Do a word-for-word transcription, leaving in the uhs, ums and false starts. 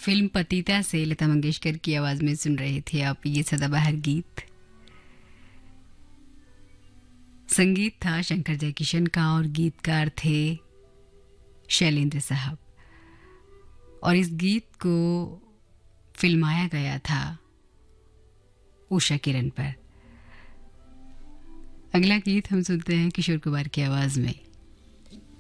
Film पतिता से लता मंगेशकर की आवाज में सुन रहे थे आप ये सदाबहार गीत। संगीत था शंकर जयकिशन का और गीतकार थे शैलेंद्र साहब। और इस गीत को फिल्माया गया था उषा किरण पर। अगला गीत हम सुनते हैं किशोर कुमार की आवाज में।